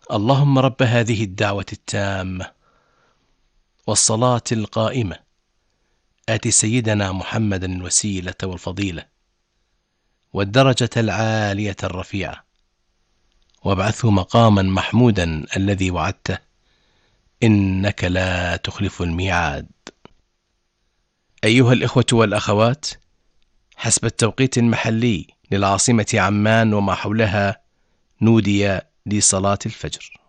اللهم رب هذه الدعوة التامة والصلاة القائمة آت سيدنا محمدا الوسيلة والفضيلة والدرجة العالية الرفيعة وابعثه مقاما محمودا الذي وعدته إنك لا تخلف الميعاد. أيها الإخوة والأخوات، حسب التوقيت المحلي للعاصمة عمان وما حولها نودي لصلاة الفجر.